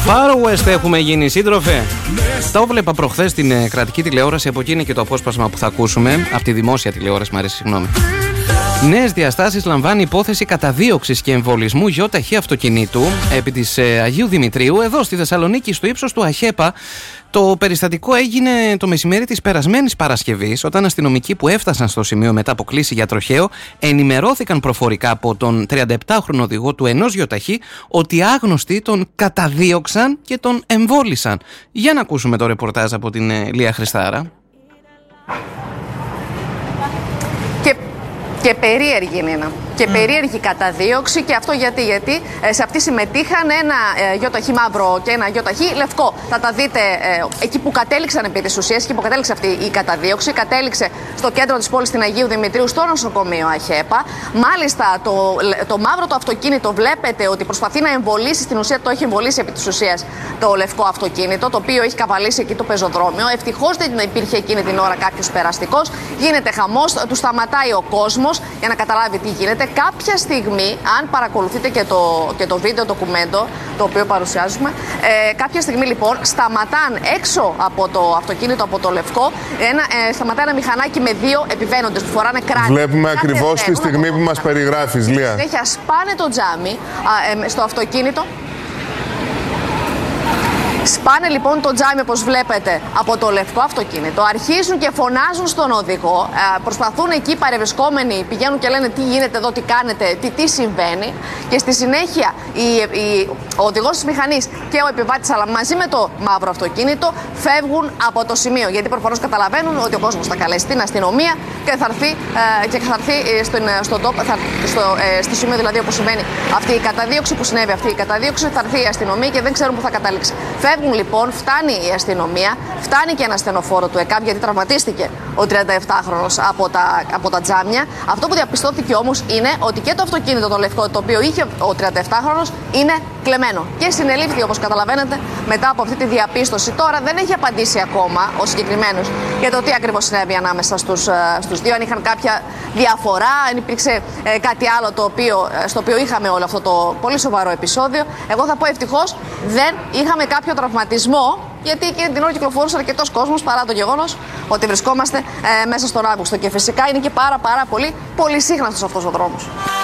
Far West έχουμε γίνει, σύντροφε. Τα έβλεπα προχθές στην κρατική τηλεόραση, από εκεί είναι και το απόσπασμα που θα ακούσουμε. Από τη δημόσια τηλεόραση, μου αρέσει, συγγνώμη. Νέες διαστάσεις λαμβάνει υπόθεση καταδίωξης και εμβολισμού γιοταχή αυτοκινήτου επί της Αγίου Δημητρίου, εδώ στη Θεσσαλονίκη, στο ύψος του Αχέπα. Το περιστατικό έγινε το μεσημέρι της περασμένης Παρασκευής, όταν αστυνομικοί που έφτασαν στο σημείο μετά από κλήση για τροχαίο ενημερώθηκαν προφορικά από τον 37χρονο οδηγό του ενός γιοταχή ότι άγνωστοι τον καταδίωξαν και τον εμβόλισαν. Για να ακούσουμε το ρεπορτάζ από την Λία Χριστάρα. Και περίεργη είναι. Και περίεργη καταδίωξη, και αυτό γιατί σε αυτή συμμετείχαν ένα γιοταχή μαύρο και ένα γιοταχή λευκό. Θα τα δείτε εκεί που κατέληξαν επί της ουσίας, εκεί που κατέληξε αυτή η καταδίωξη. Κατέληξε στο κέντρο της πόλης, στην Αγίου Δημητρίου, στο νοσοκομείο Αχέπα. Μάλιστα το μαύρο το αυτοκίνητο βλέπετε ότι προσπαθεί να εμβολήσει, στην ουσία το έχει εμβολήσει επί της ουσίας το λευκό αυτοκίνητο, το οποίο έχει καβαλήσει εκεί το πεζοδρόμιο. Ευτυχώς δεν υπήρχε εκείνη την ώρα κάποιος περαστικός. Γίνεται χαμός, του σταματάει ο κόσμος για να καταλάβει τι γίνεται. Κάποια στιγμή, αν παρακολουθείτε και το βίντεο ντοκουμέντο το οποίο παρουσιάζουμε, κάποια στιγμή λοιπόν σταματάν έξω από το αυτοκίνητο, από το λευκό, σταματά ένα μηχανάκι με δύο επιβαίνοντες που φοράνε κράνη. Βλέπουμε ακριβώς τη στιγμή που μας περιγράφεις, Λία. Συνέχεια σπάνε το τζάμι στο αυτοκίνητο. Σπάνε λοιπόν το τζάμι, όπως βλέπετε, από το λευκό αυτοκίνητο, αρχίζουν και φωνάζουν στον οδηγό, προσπαθούν εκεί παρευρισκόμενοι, πηγαίνουν και λένε τι γίνεται εδώ, τι κάνετε, τι συμβαίνει, και στη συνέχεια ο οδηγός της μηχανής και ο επιβάτης, αλλά μαζί με το μαύρο αυτοκίνητο, φεύγουν από το σημείο, γιατί προφανώς καταλαβαίνουν ότι ο κόσμος θα καλέσει την αστυνομία και θα έρθει στο σημείο δηλαδή όπου συμβαίνει αυτή η καταδίωξη, που συνέβη αυτή η καταδίωξη, θα έρθει η αστυνομία και δεν ξέρουν που θα καταλήξει. Φεύγουν λοιπόν, φτάνει η αστυνομία, φτάνει και ένα στενοφόρο του ΕΚΑΒ, γιατί τραυματίστηκε ο 37χρονος από τα τζάμια. Αυτό που διαπιστώθηκε όμως είναι ότι και το αυτοκίνητο το λευκό, το οποίο είχε ο 37χρονος, είναι κλεμμένο. Και συνελήφθη, όπως καταλαβαίνετε, μετά από αυτή τη διαπίστωση. Τώρα δεν έχει απαντήσει ακόμα ο συγκεκριμένος για το τι ακριβώς συνέβη ανάμεσα στους δύο, αν είχαν κάποια διαφορά, αν υπήρξε κάτι άλλο στο οποίο είχαμε όλο αυτό το πολύ σοβαρό επεισόδιο. Εγώ θα πω ευτυχώς δεν είχαμε κάποιο τραυματισμό, γιατί εκείνη την ώρα κυκλοφορούσε αρκετός κόσμος, παρά το γεγονός ότι βρισκόμαστε μέσα στον Αύγουστο. Και φυσικά είναι και πάρα πολύ σύγχρονος αυτός ο δρόμος.